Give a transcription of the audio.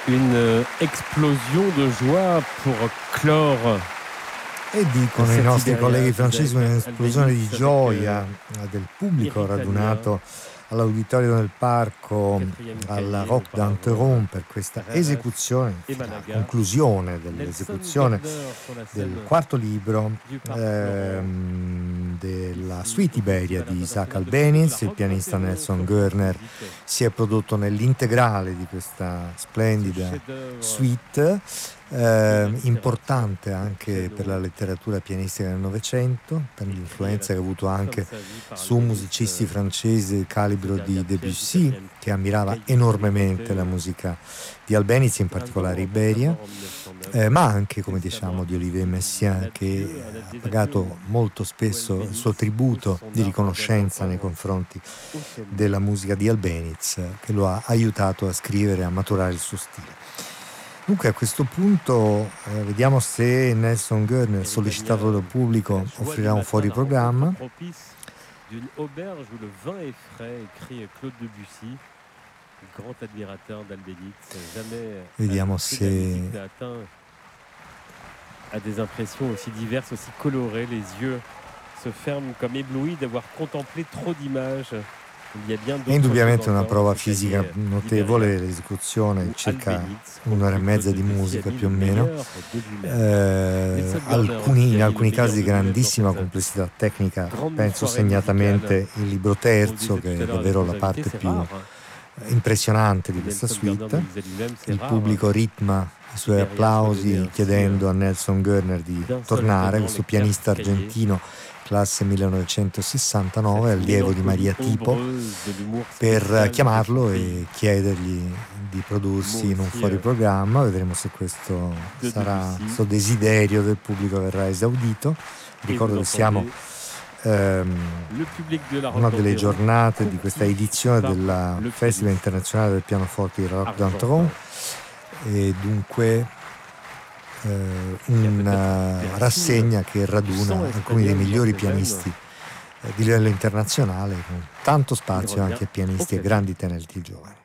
Une explosion de joie pour clore E dicono i nostri colleghi francesi un'esplosione di gioia del pubblico radunato all'Auditorio del Parco alla Roque d'Anteron per questa esecuzione, la conclusione dell'esecuzione del quarto libro della Suite Iberia di Isaac Albéniz. Il pianista Nelson Görner si è prodotto nell'integrale di questa splendida suite, importante anche per la letteratura pianistica del Novecento, per l'influenza che ha avuto anche su musicisti francesi del calibro di Debussy, che ammirava enormemente la musica di Albéniz, in particolare Iberia, ma anche, come diciamo, di Olivier Messiaen, che ha pagato molto spesso il suo tributo di riconoscenza nei confronti della musica di Albéniz, che lo ha aiutato a scrivere e a maturare il suo stile. Dunque a questo punto vediamo se Nelson Görner, sollecitato dal pubblico, offrirà un fuoriprogramma. D'une auberge où le vin est frais, écrit Claude Debussy, grand admirateur d'Albéniz. Jamais vediamo se a atteint à des impressions aussi diverses, aussi colorées. Les yeux se ferment comme éblouis d'avoir contemplé trop d'images. È indubbiamente una prova fisica notevole, l'esecuzione, circa un'ora e mezza di musica più o meno, in alcuni casi di grandissima complessità tecnica. Penso segnatamente il libro terzo, che è davvero la parte più impressionante di questa suite. Il pubblico ritma i suoi applausi chiedendo a Nelson Görner di tornare, questo pianista argentino classe 1969, allievo di Maria Tipo, per chiamarlo e chiedergli di prodursi in un fuoriprogramma. Vedremo se questo desiderio del pubblico verrà esaudito. Ricordo che siamo una delle giornate di questa edizione del Festival Internazionale del Pianoforte di Roque d'Anteron, e dunque una rassegna che raduna alcuni dei migliori pianisti di livello internazionale, con tanto spazio anche a pianisti e grandi talenti giovani.